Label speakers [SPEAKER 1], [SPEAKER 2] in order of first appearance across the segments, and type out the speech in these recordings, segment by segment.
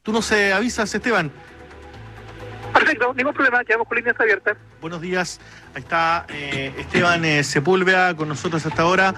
[SPEAKER 1] Tú nos avisas, Esteban.
[SPEAKER 2] Perfecto, ningún problema, quedamos con líneas abiertas.
[SPEAKER 1] Buenos días, ahí está Esteban Sepúlveda con nosotros hasta ahora.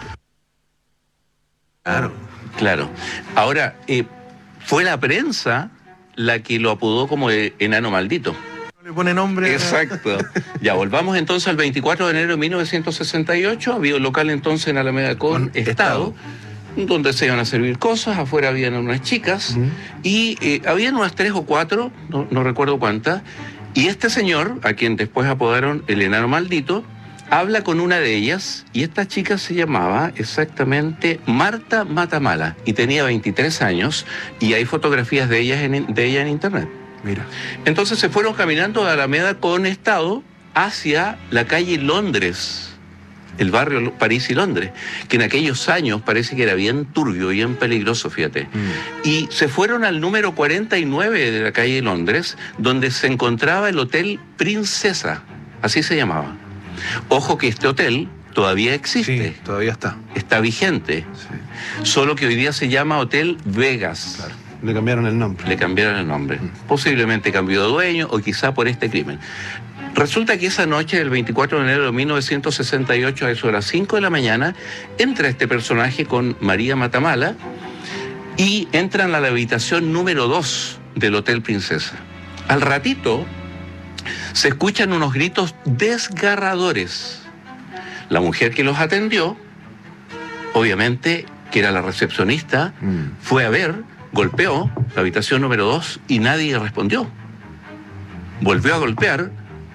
[SPEAKER 3] Claro. Ahora, fue la prensa la que lo apodó como enano maldito.
[SPEAKER 1] No le pone nombre.
[SPEAKER 3] Exacto. Ya, volvamos entonces al 24 de enero de 1968. Había un local entonces en Alameda con Estado, donde se iban a servir cosas. Afuera habían unas chicas y habían unas 3 o 4, no recuerdo cuántas. Y este señor, a quien después apodaron el enano maldito, habla con una de ellas y esta chica se llamaba exactamente Marta Matamala y tenía 23 años y hay fotografías de ella en internet.
[SPEAKER 1] Mira.
[SPEAKER 3] Entonces se fueron caminando de Alameda con Estado hacia la calle Londres, el barrio París y Londres, que en aquellos años parece que era bien turbio, bien peligroso, fíjate. Y se fueron al número 49 de la calle Londres, donde se encontraba el Hotel Princesa, así se llamaba. Ojo que este hotel todavía existe.
[SPEAKER 4] Sí, todavía está.
[SPEAKER 3] Está vigente.
[SPEAKER 4] Sí.
[SPEAKER 3] Solo que hoy día se llama Hotel Vegas.
[SPEAKER 4] Claro. Le cambiaron el nombre.
[SPEAKER 3] Le cambiaron el nombre. Posiblemente cambió de dueño o quizá por este crimen. Resulta que esa noche del 24 de enero de 1968, a eso de las 5 de la mañana, entra este personaje con María Matamala y entran a la habitación número 2 del Hotel Princesa. Al ratito se escuchan unos gritos desgarradores. La mujer que los atendió, obviamente, que era la recepcionista, fue a ver, golpeó la habitación número 2 y nadie respondió. Volvió a golpear,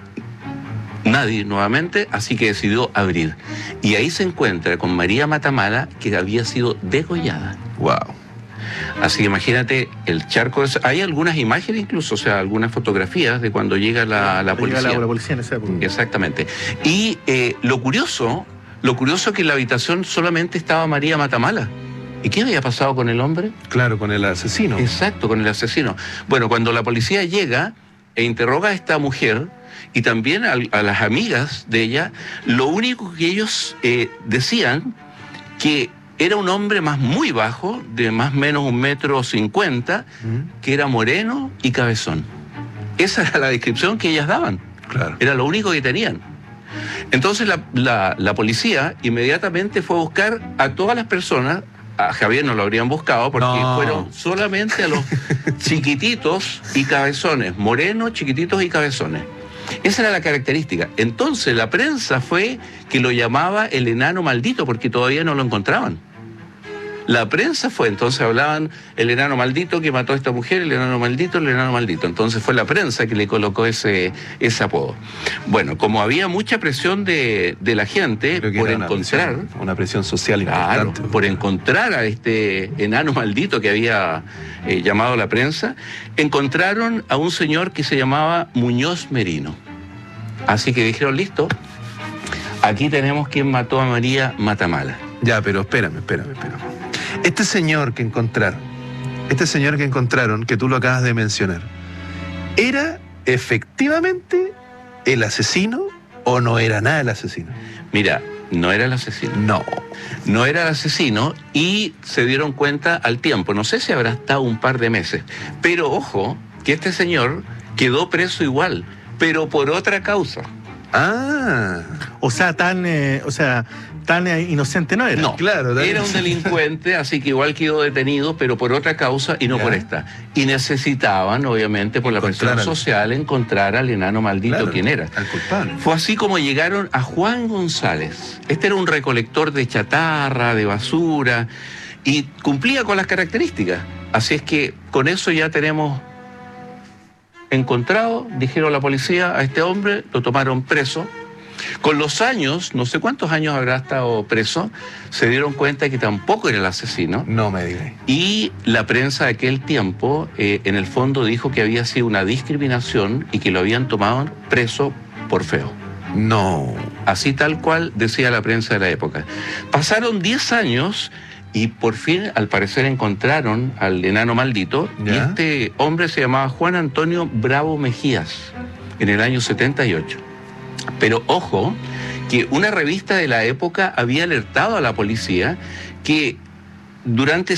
[SPEAKER 3] nadie nuevamente, así que decidió abrir. Y ahí se encuentra con María Matamala, que había sido degollada.
[SPEAKER 4] Wow.
[SPEAKER 3] Así que imagínate el charco. Hay algunas imágenes incluso, o sea, algunas fotografías de cuando llega la policía.
[SPEAKER 1] Llega la policía en esa época.
[SPEAKER 3] Exactamente. Y lo curioso es que en la habitación solamente estaba María Matamala. ¿Y qué había pasado con el hombre?
[SPEAKER 4] Claro, con el asesino.
[SPEAKER 3] Exacto, con el asesino. Bueno, cuando la policía llega e interroga a esta mujer y también a las amigas de ella, lo único que ellos decían que era un hombre muy bajo, de más o menos 1,50 m, que era moreno y cabezón. Esa era la descripción que ellas daban.
[SPEAKER 4] Claro.
[SPEAKER 3] Era lo único que tenían. Entonces la policía inmediatamente fue a buscar a todas las personas. A Javier no lo habrían buscado porque fueron solamente a los chiquititos y cabezones, morenos, chiquititos y cabezones. Esa era la característica. Entonces la prensa fue que lo llamaba el enano maldito porque todavía no lo encontraban. La prensa fue, entonces hablaban el enano maldito que mató a esta mujer, el enano maldito, el enano maldito. Entonces fue la prensa que le colocó ese apodo. Bueno, como había mucha presión de la gente por encontrar...
[SPEAKER 4] Una presión social importante.
[SPEAKER 3] Claro, por encontrar a este enano maldito que había llamado la prensa, encontraron a un señor que se llamaba Muñoz Merino. Así que dijeron, listo, aquí tenemos quien mató a María Matamala.
[SPEAKER 4] Ya, pero espérame. Este señor que encontraron, que tú lo acabas de mencionar, ¿era efectivamente el asesino o no era nada el asesino?
[SPEAKER 3] Mira, no era el asesino. No era el asesino y se dieron cuenta al tiempo. No sé si habrá estado un par de meses. Pero ojo, que este señor quedó preso igual, pero por otra causa.
[SPEAKER 1] O sea, tan inocente no era.
[SPEAKER 3] No,
[SPEAKER 4] claro,
[SPEAKER 3] era un delincuente, así que igual quedó detenido, pero por otra causa y no por esta. Y necesitaban, obviamente, por la presión social, encontrar al enano maldito, quién era.
[SPEAKER 4] Al culpable.
[SPEAKER 3] Fue así como llegaron a Juan González. Este era un recolector de chatarra, de basura, y cumplía con las características. Así es que con eso ya tenemos encontrado, dijeron la policía, a este hombre, lo tomaron preso. Con los años, no sé cuántos años habrá estado preso, se dieron cuenta que tampoco era el asesino.
[SPEAKER 4] No me digas.
[SPEAKER 3] Y la prensa de aquel tiempo, en el fondo, dijo que había sido una discriminación y que lo habían tomado preso por feo.
[SPEAKER 4] No.
[SPEAKER 3] Así tal cual decía la prensa de la época. Pasaron 10 años y por fin, al parecer, encontraron al enano maldito. ¿Ya? Y este hombre se llamaba Juan Antonio Bravo Mejías, en el año 78. Pero ojo, que una revista de la época había alertado a la policía que durante